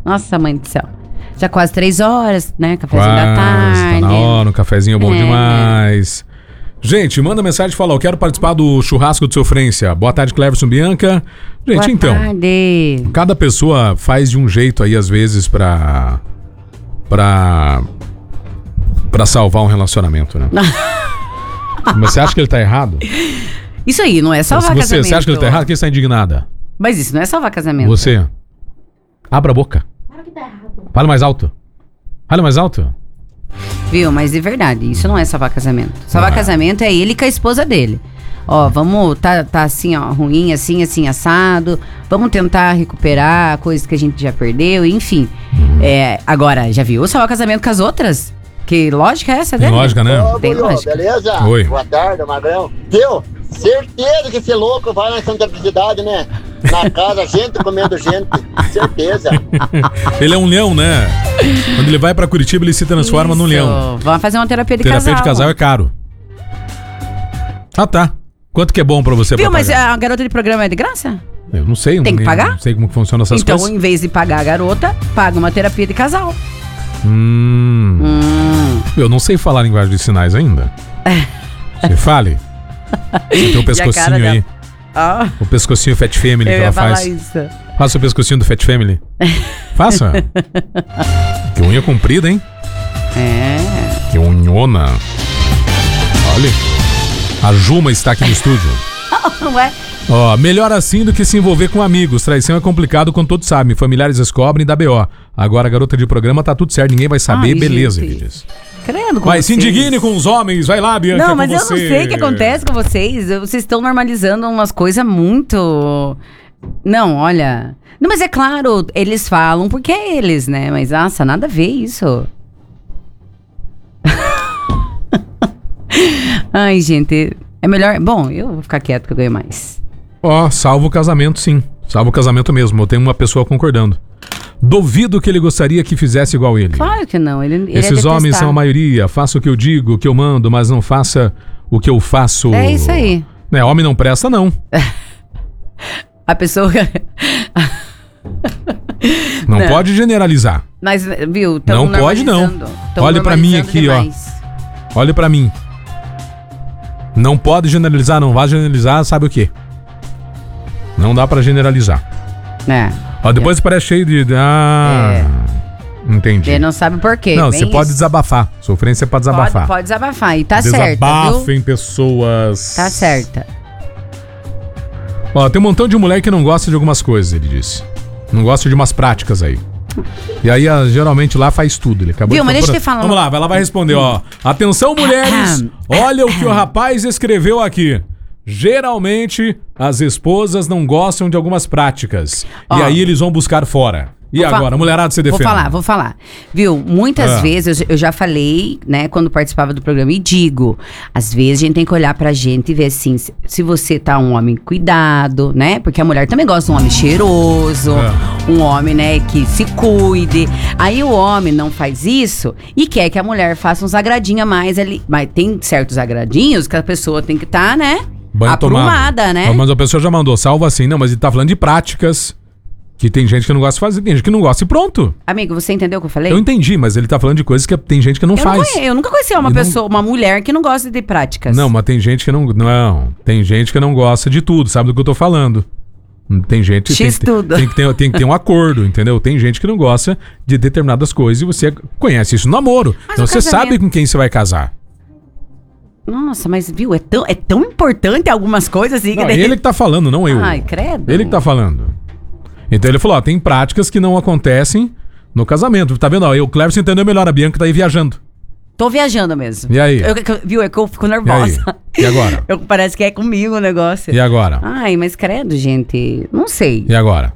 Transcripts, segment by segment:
Nossa, mãe do céu. Já quase 3 horas, né? Cafezinho da tarde. Tá na hora, um cafezinho bom demais. Gente, manda mensagem e fala, eu quero participar do churrasco de sofrência. Boa tarde, Cleverson Bianca. Gente, Boa tarde. Cada pessoa faz de um jeito aí, às vezes, pra salvar um relacionamento, né? Mas você acha que ele tá errado? Isso aí, não é salvar casamento. Você acha que ele tá errado? Quem está indignada? Mas isso não é salvar casamento. Você. Abra a boca. Claro que tá errado. Fala mais alto. Fala mais alto. Viu? Mas de verdade, isso não é salvar casamento. Salvar casamento é ele com a esposa dele. Ó, vamos, tá assim, ó, ruim, assim, assado. Vamos tentar recuperar coisas que a gente já perdeu, enfim. Agora, já viu salvar casamento com as outras? Que lógica é essa, Tem lógica, né? Ô, Tem Buiu, lógica. beleza? Oi. Boa tarde, Magrão. Viu? Certeza que esse louco vai na Santa Felicidade, né? Na casa, gente comendo gente. Certeza. Ele é um leão, né? Quando ele vai pra Curitiba, ele se transforma num leão. Vamos fazer uma terapia de Terapia casal. de casal é caro. Ah, tá. Quanto que é bom pra você Viu, pra mas pagar? a garota de programa é de graça? Eu não sei. Tem que pagar? Não sei como funciona essas Então, coisas. em vez de pagar a garota, paga uma terapia de casal. Eu não sei falar linguagem de sinais ainda. Você fale. Você tem o pescocinho aí. Ah, O pescocinho Fat Family eu que ia ela falar faz. isso. Faça o pescocinho do Fat Family. Faça. Que unha comprida, hein? Que unhona. Olha. A Juma está aqui no estúdio. Não é? Ó, melhor assim do que se envolver com amigos. Traição é complicado, quando todos sabem. Familiares descobrem e dá BO. Agora a garota de programa tá tudo certo, ninguém vai saber. Ai, beleza, gente. ele diz. Credo com Mas se vocês. indigne com os homens, vai lá, Bianca, Não, com mas eu você. não sei o que acontece com vocês. Vocês estão normalizando umas coisas muito... Não, olha... Não, mas é claro, eles falam porque é eles, né? Mas, nossa, nada a ver isso. Ai, gente, é melhor... Bom, eu vou ficar quieto que eu ganho mais. Ó, salvo o casamento, sim. Salvo o casamento mesmo. Eu tenho uma pessoa concordando. Duvido que ele gostaria que fizesse igual ele. Claro que não, ele Esses ia homens detestar. são a maioria. Faça o que eu digo, o que eu mando, mas não faça o que eu faço. É isso aí. Né, homem não presta, não. A pessoa... Não pode generalizar. Mas, viu, tão Não pode, não. normalizando. Tão Olha pra mim normalizando aqui, ó. demais. Olha pra mim. Não pode generalizar, não vai generalizar, sabe o quê? Não dá pra generalizar. É. Ó, depois parece cheio de... Entendi. Ele não sabe por quê. Não, bem você pode isso. desabafar. Sofrência é pra desabafar. Pode desabafar. E tá certa, viu? Desabafem, pessoas. Tá certa. Ó, tem um montão de mulher que não gosta de algumas coisas, ele disse. Não gosta de umas práticas aí. E aí, geralmente, lá faz tudo. Ele acabou Viu, de mas deixa eu te falar Vamos lá, ela vai responder, ó. Atenção, mulheres. Olha o que o rapaz escreveu aqui. Geralmente, as esposas não gostam de algumas práticas. Ó. E aí, eles vão buscar fora. E agora, mulherada, você defende? Vou falar. Viu, muitas vezes eu já falei, né, quando participava do programa, e digo, às vezes a gente tem que olhar pra gente e ver assim, se você tá um homem cuidado, né, porque a mulher também gosta de um homem cheiroso, um homem, né, que se cuide. Aí o homem não faz isso e quer que a mulher faça uns agradinhos a mais ali. Mas tem certos agradinhos que a pessoa tem que estar, né, Banho aprumada, tomado. né? Mas a pessoa já mandou, salva assim. Não, mas ele tá falando de práticas que tem gente que não gosta de fazer, tem gente que não gosta e pronto. Amigo, você entendeu o que eu falei? Eu entendi, mas ele tá falando de coisas que tem gente que não faz. Eu nunca conheci uma pessoa, uma mulher que não gosta de práticas. Não, mas tem gente que não... Não, tem gente que não gosta de tudo, sabe do que eu tô falando. Tem gente X tudo. Tem que ter um acordo, entendeu? Tem gente que não gosta de determinadas coisas e você conhece isso no namoro. Mas então o você casamento- sabe com quem você vai casar. Nossa, mas viu, é tão importante algumas coisas assim. Não, ele que tá falando, não eu. Ai, credo. Ele que tá falando. Então ele falou, ó, tem práticas que não acontecem no casamento. Tá vendo? Ó, o Cleverson entendeu melhor, a Bianca tá aí viajando. Tô viajando mesmo. E aí? Viu, é que eu fico E aí? nervosa. E agora? Parece que é comigo o negócio. E agora? Ai, mas credo, gente. Não sei. E agora?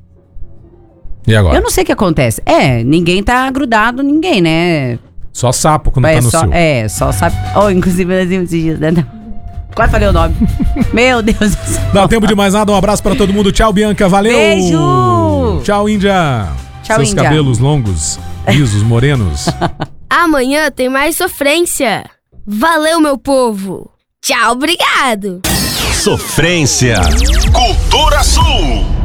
E agora? Eu não sei o que acontece. Ninguém tá grudado, ninguém, né? Só sapo quando tá no cio. Só sabe. Oh, inclusive, esses dias, né? Quase falei o nome. Meu Deus do céu. Dá tempo de mais nada, um abraço pra todo mundo. Tchau, Bianca, valeu! Beijo! Tchau, Índia! Tchau, Seus Índia. cabelos longos, lisos, morenos. Amanhã tem mais sofrência. Valeu, meu povo. Tchau, obrigado. Sofrência. Cultura Sul.